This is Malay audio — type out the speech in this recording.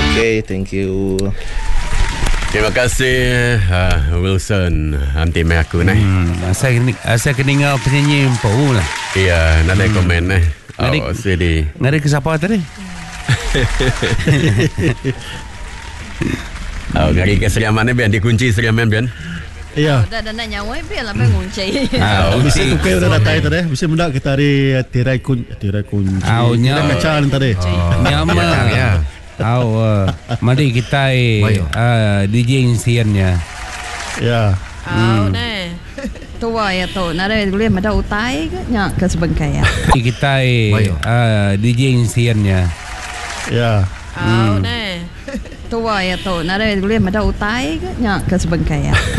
Okay, thank you. Terima kasih Wilson. Nanti mai aku ni. Asal kena penyanyi Pau lah. Iya, nak ada komen ni. Sedih. Ngari ke siapa tadi? Ngari ke Seriaman ni biar dikunci Seriaman biar. Iya. Dah nak nyawa biarlah mengunci. Bisa tukar udah datang tadi. Bisa mendak kita hari tirai kunci. Nya Kacalan tadi. Nyama. Ya. Mari kita DJ insiannya. Ya. Nè. Tua ya tu. Nara boleh ada utai ke? Nyak ke sebengkai ya. Kita DJ insiannya. Ya. Nè. Tua ya tu. Nara boleh ada utai ke? Nyak ke sebengkai ya.